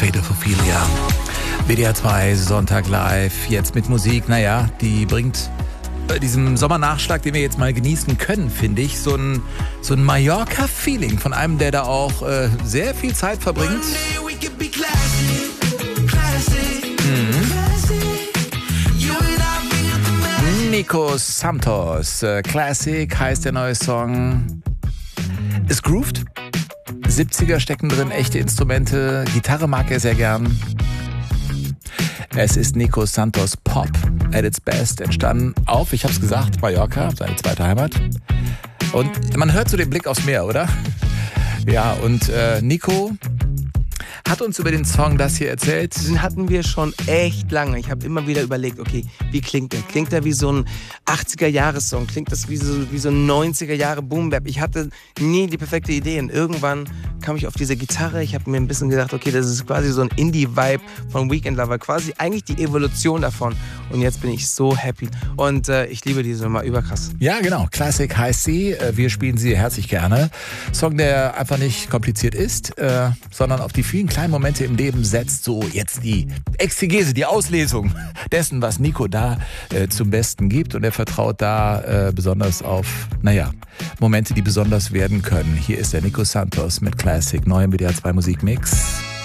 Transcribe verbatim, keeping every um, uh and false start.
Pädophilia. W D R zwei Sonntag live, jetzt mit Musik. Naja, die bringt bei diesem Sommernachschlag, den wir jetzt mal genießen können, finde ich, so ein, so ein Mallorca-Feeling von einem, der da auch äh, sehr viel Zeit verbringt. Mhm. Nico Santos, äh, Classic heißt der neue Song. Es grooved. siebziger stecken drin, echte Instrumente. Gitarre mag er sehr gern. Es ist Nico Santos Pop at its best, entstanden auf, ich hab's gesagt, Mallorca, seine zweite Heimat. Und man hört so den Blick aufs Meer, oder? Ja, und äh, Nico hat uns über den Song das hier erzählt. Den hatten wir schon echt lange. Ich habe immer wieder überlegt, okay, wie klingt der? Klingt der wie so ein achtziger-Jahres-Song? Klingt das wie so, wie so ein neunziger-Jahre-Boom-Bap? Ich hatte nie die perfekte Idee. Und irgendwann kam ich auf diese Gitarre. Ich habe mir ein bisschen gedacht, okay, das ist quasi so ein Indie-Vibe von Weekend Lover. Quasi eigentlich die Evolution davon. Und jetzt bin ich so happy. Und äh, ich liebe diese Nummer überkrass. Ja, genau. Classic heißt sie. Wir spielen sie herzlich gerne. Song, der einfach nicht kompliziert ist, äh, sondern auf die vielen kleinen Momente im Leben setzt. So jetzt die Exegese, die Auslesung dessen, was Nico da äh, zum Besten gibt. Und er vertraut da äh, besonders auf, naja, Momente, die besonders werden können. Hier ist der Nico Santos mit Classic, neu im W D R zwei Musikmix.